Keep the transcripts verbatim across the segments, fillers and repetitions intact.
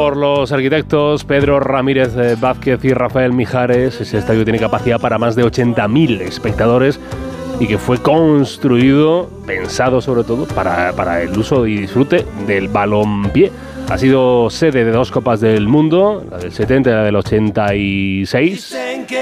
por los arquitectos Pedro Ramírez Vázquez y Rafael Mijares. Ese estadio tiene capacidad para más de ochenta mil espectadores y que fue construido, pensado sobre todo, para, para el uso y disfrute del balompié. Ha sido sede de dos Copas del Mundo, la del setenta y la del ochenta y seis,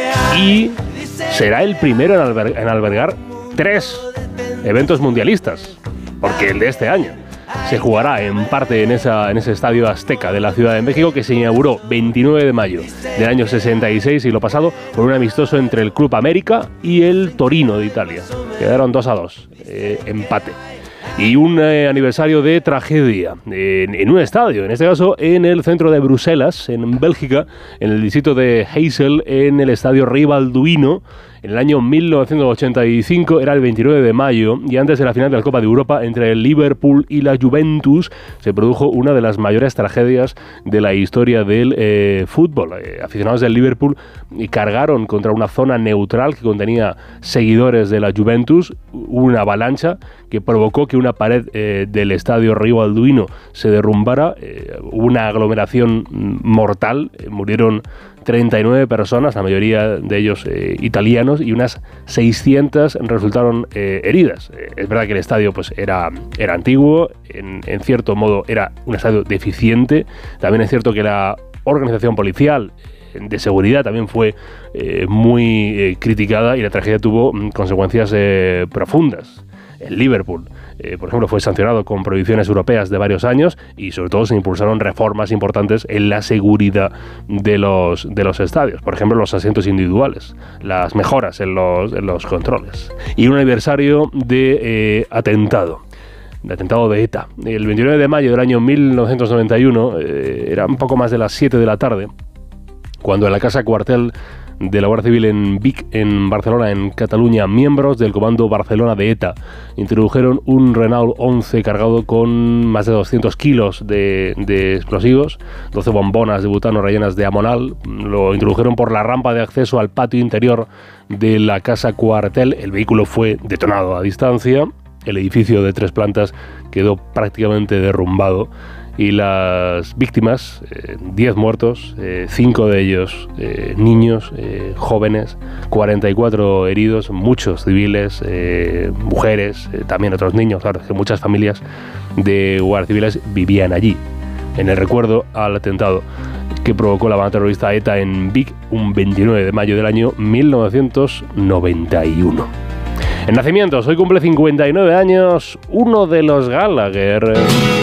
y será el primero en, alber- en albergar tres eventos mundialistas, porque el de este año se jugará en parte en, esa, en ese estadio azteca de la Ciudad de México, que se inauguró veintinueve de mayo del año sesenta y seis, siglo pasado, con un amistoso entre el Club América y el Torino de Italia. Quedaron dos a dos, eh, empate. Y un eh, aniversario de tragedia en, en un estadio, en este caso en el centro de Bruselas, en Bélgica, en el distrito de Heysel, en el estadio Rey Balduino. En el año mil novecientos ochenta y cinco, era el veintinueve de mayo, y antes de la final de la Copa de Europa entre el Liverpool y la Juventus, se produjo una de las mayores tragedias de la historia del eh, fútbol. Eh, aficionados del Liverpool cargaron contra una zona neutral que contenía seguidores de la Juventus, una avalancha que provocó que una pared eh, del estadio Rey Balduino se derrumbara, eh, una aglomeración mortal, eh, murieron treinta y nueve personas, la mayoría de ellos eh, italianos, y unas seiscientas resultaron eh, heridas. Eh, es verdad que el estadio pues, era, era antiguo, en, en cierto modo era un estadio deficiente. También es cierto que la organización policial de seguridad también fue eh, muy eh, criticada, y la tragedia tuvo mm, consecuencias eh, profundas. El Liverpool, eh, por ejemplo, fue sancionado con prohibiciones europeas de varios años, y sobre todo se impulsaron reformas importantes en la seguridad de los, de los estadios. Por ejemplo, los asientos individuales, las mejoras en los, en los controles. Y un aniversario de eh, atentado. de atentado de ETA. El veintinueve de mayo del año mil novecientos noventa y uno, eh, era un poco más de las siete de la tarde, cuando en la casa cuartel de la Guardia Civil en Vic, en Barcelona, en Cataluña, miembros del Comando Barcelona de ETA introdujeron un Renault once cargado con más de doscientos kilos de, de explosivos, doce bombonas de butano rellenas de amonal. Lo introdujeron por la rampa de acceso al patio interior de la casa cuartel. El vehículo fue detonado a distancia. El edificio de tres plantas quedó prácticamente derrumbado, y las víctimas, eh, diez muertos, eh, cinco de ellos eh, niños, eh, jóvenes, cuarenta y cuatro heridos, muchos civiles, eh, mujeres, eh, también otros niños. Claro, que muchas familias de guardias civiles vivían allí, en el recuerdo al atentado que provocó la banda terrorista ETA en Vic un veintinueve de mayo del año mil novecientos noventa y uno. En nacimientos, hoy cumple cincuenta y nueve años uno de los Gallagher.